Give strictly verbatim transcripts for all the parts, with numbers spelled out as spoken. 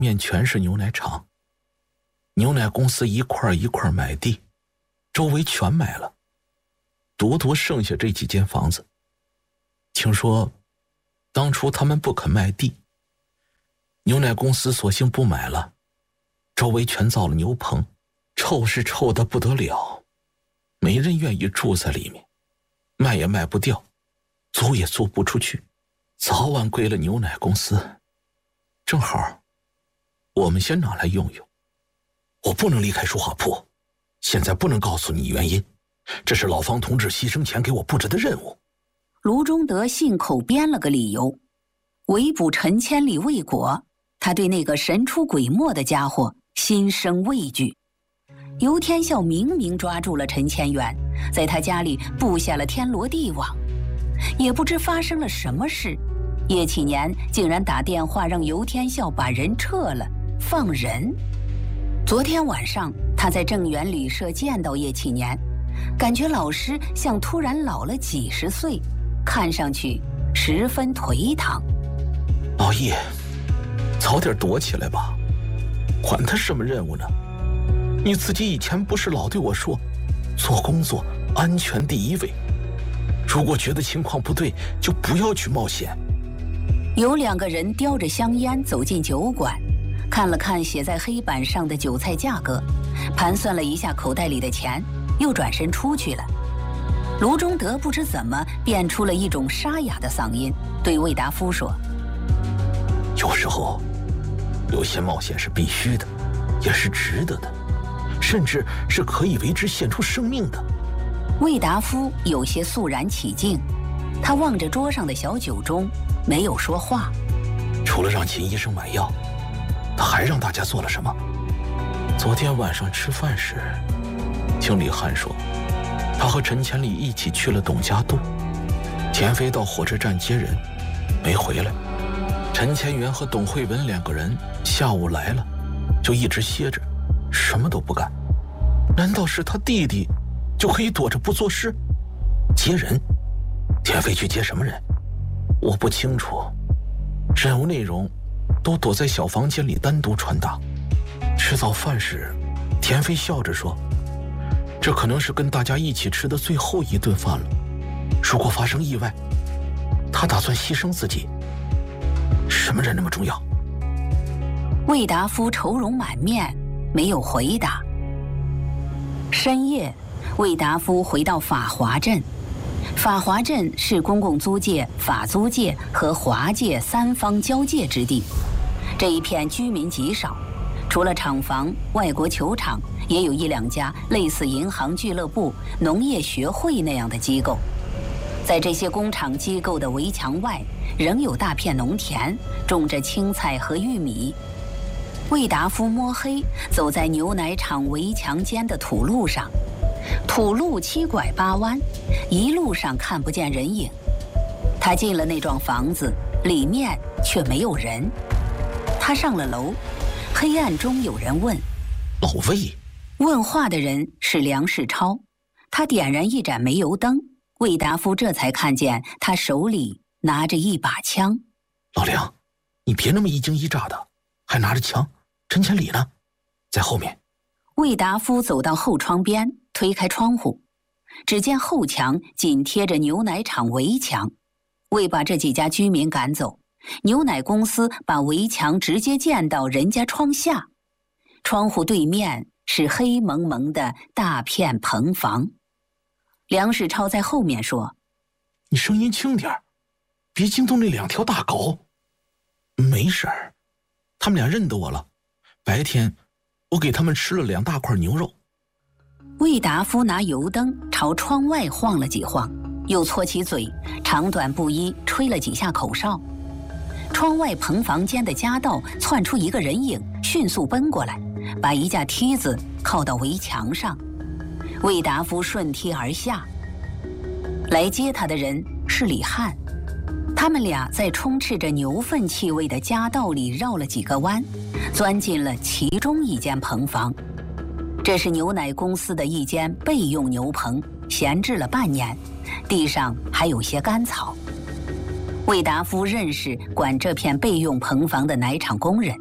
面全是牛奶厂，牛奶公司一块一块买地，周围全买了，独独剩下这几间房子。听说当初他们不肯卖地，牛奶公司索性不买了，周围全造了牛棚，臭是臭得不得了，没人愿意住在里面，卖也卖不掉，租也租不出去，早晚归了牛奶公司。正好我们先拿来用用。我不能离开书画铺，现在不能告诉你原因，这是老方同志牺牲前给我布置的任务。 卢中德信口编了个理由，围捕陈千里未果，他对那个神出鬼没的家伙心生畏惧。游天笑明明抓住了陈千元，在他家里布下了天罗地网，也不知发生了什么事，叶启年竟然打电话让游天笑把人撤了，放人。昨天晚上他在正源旅社见到叶启年，感觉老师像突然老了几十岁，看上去十分颓唐。 老叶，早点躲起来吧，管他什么任务呢？你自己以前不是老对我说，做工作安全第一位，如果觉得情况不对，就不要去冒险。 有两个人叼着香烟走进酒馆，看了看写在黑板上的酒菜价格，盘算了一下口袋里的钱，又转身出去了。卢中德不知怎么变出了一种沙哑的嗓音，对魏达夫说： 有时候有些冒险是必须的，也是值得的，甚至是可以为之献出生命的。 魏达夫有些肃然起敬，他望着桌上的小酒盅，没有说话。 除了让秦医生买药，他还让大家做了什么？昨天晚上吃饭时，听李汉说，他和陈千里一起去了董家渡，田飞到火车站接人，没回来。陈千元和董慧文两个人下午来了，就一直歇着，什么都不干。难道是他弟弟就可以躲着不做事？接人？田飞去接什么人？我不清楚。任务内容都躲在小房间里单独传达。吃早饭时，田飞笑着说，这可能是跟大家一起吃的最后一顿饭了，如果发生意外，他打算牺牲自己。什么人那么重要？ 魏达夫愁容满面，没有回答。深夜，魏达夫回到法华镇。法华镇是公共租界、法租界和华界三方交界之地，这一片居民极少，除了厂房、外国球场，也有一两家类似银行、俱乐部、农业学会那样的机构。在这些工厂机构的围墙外，仍有大片农田，种着青菜和玉米。魏达夫摸黑走在牛奶厂围墙间的土路上，土路七拐八弯，一路上看不见人影。他进了那幢房子，里面却没有人。他上了楼，黑暗中有人问： 老魏？ 问话的人是梁世超，他点燃一盏煤油灯，魏达夫这才看见他手里拿着一把枪。 老梁，你别那么一惊一乍的，还拿着枪，陈千里呢？在后面。 魏达夫走到后窗边，推开窗户，只见后墙紧贴着牛奶厂围墙。为把这几家居民赶走，牛奶公司把围墙直接建到人家窗下，窗户对面是黑蒙蒙的大片棚房。梁世超在后面说： 你声音轻点，别惊动那两条大狗。没事儿，他们俩认得我了，白天我给他们吃了两大块牛肉。 魏达夫拿油灯朝窗外晃了几晃，又搓起嘴，长短不一吹了几下口哨。窗外棚房间的夹道窜出一个人影，迅速奔过来，把一架梯子靠到围墙上。魏达夫顺梯而下。来接他的人是李汉，他们俩在充斥着牛粪气味的夹道里绕了几个弯，钻进了其中一间棚房。这是牛奶公司的一间备用牛棚，闲置了半年，地上还有些干草。魏达夫认识管这片备用棚房的奶厂工人，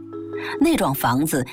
那幢房子